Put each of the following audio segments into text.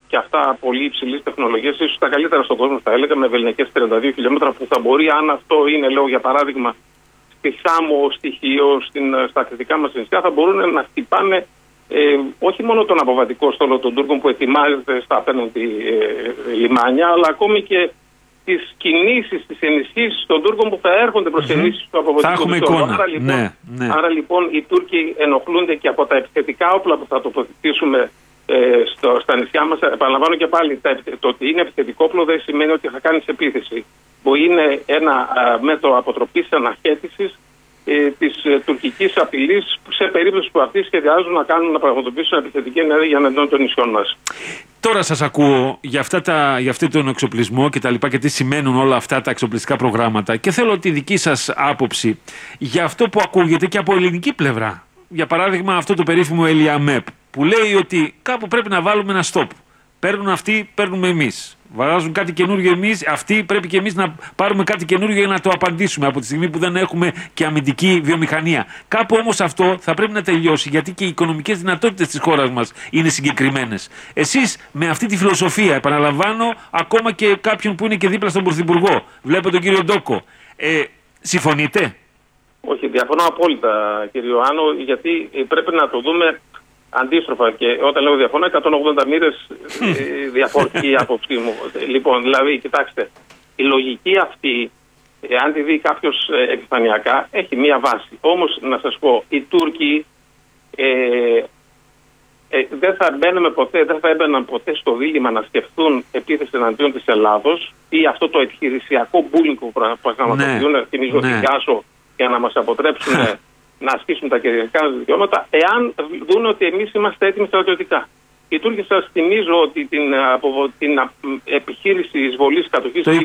και αυτά πολύ υψηλής τεχνολογίας, ίσως τα καλύτερα στον κόσμο θα έλεγα, με βεληνικές 32 χιλιόμετρα, που θα μπορεί, αν αυτό είναι, λέω για παράδειγμα, στη Σάμο, στη Χίο, στα κριτικά μας νησιά, θα μπορούν να χτυπάνε όχι μόνο τον αποβατικό στόλο των Τούρκων που ετοιμάζεται στα απέναντι λιμάνια, αλλά ακόμη και τις κινήσεις, τις ενισχύσεις των Τούρκων που θα έρχονται προς ενίσχυση του αποβατικού στόλου. Άρα λοιπόν οι Τούρκοι ενοχλούνται και από τα επιθετικά όπλα που θα τοποθετήσουμε στα νησιά μας. Επαναλαμβάνω και πάλι, το ότι είναι επιθετικό όπλο δεν σημαίνει ότι θα κάνεις επίθεση. Που είναι ένα μέτρο αποτροπής αναχέτησης της τουρκικής απειλής, σε περίπτωση που αυτοί σχεδιάζουν να πραγματοποιήσουν επιθετική ενέργεια εναντίον των νησιών μας. Τώρα σας ακούω για αυτό τον εξοπλισμό και τα λοιπά, και τι σημαίνουν όλα αυτά τα εξοπλιστικά προγράμματα, και θέλω τη δική σας άποψη για αυτό που ακούγεται και από ελληνική πλευρά. Για παράδειγμα, αυτό το περίφημο ΕΛΙΑΜΕΠ που λέει ότι κάπου πρέπει να βάλουμε ένα stop. Παίρνουν αυτοί, παίρνουμε εμείς. Βάζουν κάτι καινούργιο εμείς, αυτοί πρέπει και εμείς να πάρουμε κάτι καινούργιο για να το απαντήσουμε από τη στιγμή που δεν έχουμε και αμυντική βιομηχανία. Κάπου όμως αυτό θα πρέπει να τελειώσει, γιατί και οι οικονομικές δυνατότητες της χώρας μας είναι συγκεκριμένες. Εσείς με αυτή τη φιλοσοφία, επαναλαμβάνω, ακόμα και κάποιον που είναι και δίπλα στον Πρωθυπουργό, βλέπω τον κύριο Ντόκο, συμφωνείτε? Όχι, διαφωνώ απόλυτα, κύριο Ιωάννου, γιατί πρέπει να το δούμε αντίστροφα, και όταν λέω διαφωνώ, 180 μοίρες διαφορετική άποψή μου. Λοιπόν, δηλαδή, κοιτάξτε, η λογική αυτή, αν τη δει κάποιος επιφανειακά, έχει μία βάση. Όμως, να σας πω, οι Τούρκοι δεν θα έμπαιναν ποτέ στο δίλημμα να σκεφτούν επίθεση εναντίον της Ελλάδος ή αυτό το επιχειρησιακό bullying που πραγματοποιούν, θυμίζω την Κάσο, για να μας αποτρέψουν να ασκήσουμε τα κυριαρχικά μας δικαιώματα, εάν δουν ότι εμείς είμαστε έτοιμοι στρατιωτικά. Οι Τούρκοι, σας θυμίζω ότι την επιχείρηση εισβολής κατοχής του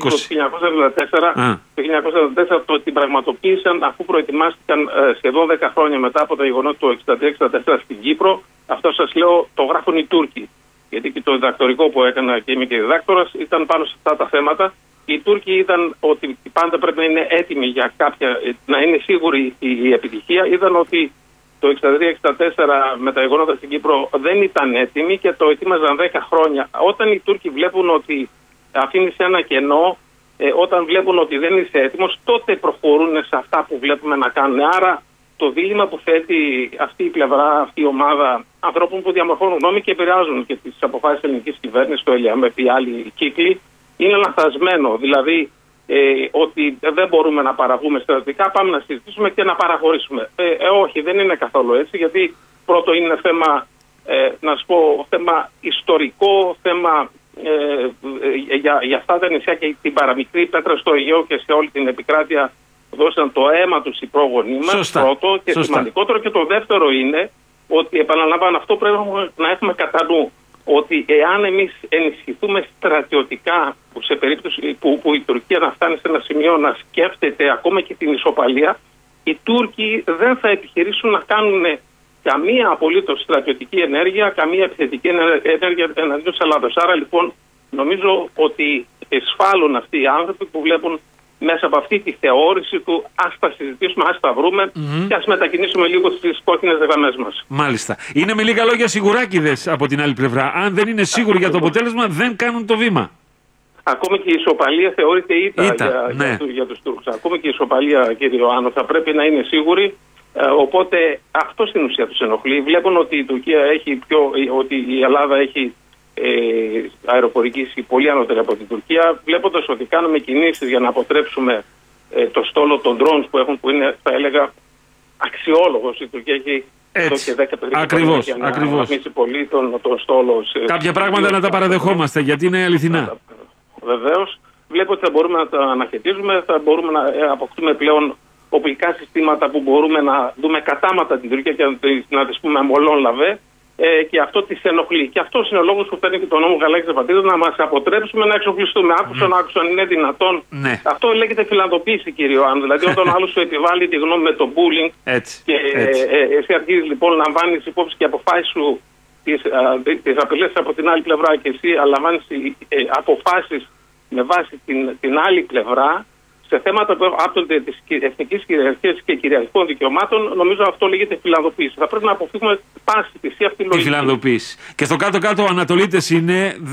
1944 την πραγματοποίησαν αφού προετοιμάστηκαν σχεδόν 10 χρόνια μετά από τα γεγονότα του 1963-1964 στην Κύπρο. Αυτό σας λέω, το γράφουν οι Τούρκοι. Γιατί και το διδακτορικό που έκανα, και είμαι και διδάκτορας, ήταν πάνω σε αυτά τα θέματα. Οι Τούρκοι είδαν ότι πάντα πρέπει να είναι έτοιμοι για να είναι σίγουρη η επιτυχία. Είδαν ότι το 1963-1964 με τα γεγονότα στην Κύπρο δεν ήταν έτοιμοι και το ετοίμαζαν 10 χρόνια. Όταν οι Τούρκοι βλέπουν ότι αφήνεις ένα κενό, όταν βλέπουν ότι δεν είσαι έτοιμος, τότε προχωρούν σε αυτά που βλέπουμε να κάνουν. Άρα το δίλημμα που θέτει αυτή η πλευρά, αυτή η ομάδα ανθρώπων που διαμορφώνουν γνώμη και επηρεάζουν και τις αποφάσεις της ελληνικής κυβέρνησης, το ΕΛΙΑΜΕΠ ή άλλοι κύκλοι, είναι λανθασμένο. Δηλαδή ότι δεν μπορούμε να παραβούμε στρατιωτικά, πάμε να συζητήσουμε και να παραχωρήσουμε. Όχι, δεν είναι καθόλου έτσι, γιατί πρώτο είναι θέμα, να σου πω, θέμα ιστορικό, θέμα για αυτά τα νησιά και την παραμικρή πέτρα στο Αιγαίο και σε όλη την επικράτεια δώσαν το αίμα τους οι πρόγονοί μας. Πρώτο και σημαντικότερο. Και το δεύτερο είναι ότι, επαναλαμβάνω, αυτό πρέπει να έχουμε κατά νου, ότι εάν εμείς ενισχυθούμε στρατιωτικά, σε περίπτωση που η Τουρκία να φτάνει σε ένα σημείο να σκέφτεται ακόμα και την ισοπαλία, οι Τούρκοι δεν θα επιχειρήσουν να κάνουν καμία απολύτως στρατιωτική ενέργεια, καμία επιθετική ενέργεια εναντίον της Ελλάδος. Άρα λοιπόν νομίζω ότι εσφάλουν αυτοί οι άνθρωποι που βλέπουν μέσα από αυτή τη θεώρηση του ας τα συζητήσουμε, ας τα βρούμε και ας μετακινήσουμε λίγο στις κόκκινες γραμμές μας. Μάλιστα. Είναι με λίγα λόγια σιγουράκηδες από την άλλη πλευρά. Αν δεν είναι σίγουροι για το αποτέλεσμα, δεν κάνουν το βήμα. Ακόμη και η ισοπαλία θεωρείται ήττα για τους Τούρκους. Ακόμη και η ισοπαλία, κύριε Ιωάννου, θα πρέπει να είναι σίγουροι. Οπότε αυτό στην ουσία τους ενοχλεί. Βλέπουν ότι η Τουρκία έχει ότι η Ελλάδα έχει αεροπορική πολύ ανώτερη από την Τουρκία, βλέποντας ότι κάνουμε κινήσεις για να αποτρέψουμε το στόλο των drones που είναι, θα έλεγα, αξιόλογος. Η Τουρκία έχει εδώ και 10 περίπου για να αναπτύσσει πολύ τον στόλο. Κάποια πράγματα να τα παραδεχόμαστε, γιατί είναι αληθινά. Βεβαίως. Βλέπω ότι θα μπορούμε να τα αναχαιτίζουμε, θα μπορούμε να αποκτούμε πλέον οπλικά συστήματα που μπορούμε να δούμε κατάματα την Τουρκία και να τις πούμε μολόν λαβέ. Και αυτό τις ενοχλεί. Και αυτό είναι ο λόγος που παίρνει και το νόμο Γαλάκης Πατρίδας να μας αποτρέψουμε να εξοπλιστούμε. Άκουσαν, είναι δυνατόν. Ναι. Αυτό λέγεται φιλανθρωποίηση, κύριε Ιωάννου. Δηλαδή, όταν ο άλλος σου επιβάλλει τη γνώμη με το bullying και εσύ αρχίζεις λοιπόν να λαμβάνεις υπόψη και αποφάσεις σου τις απειλές από την άλλη πλευρά και εσύ λαμβάνεις αποφάσεις με βάση την άλλη πλευρά σε θέματα που άπτονται της εθνικής κυριαρχίας και κυριαρχικών δικαιωμάτων, νομίζω αυτό λέγεται φιλανθρωποίηση. Θα πρέπει να αποφύγουμε πάση θυσία αυτή τη λογική. Η φιλανθρωποίηση. Και στο κάτω-κάτω ο Ανατολίτες είναι.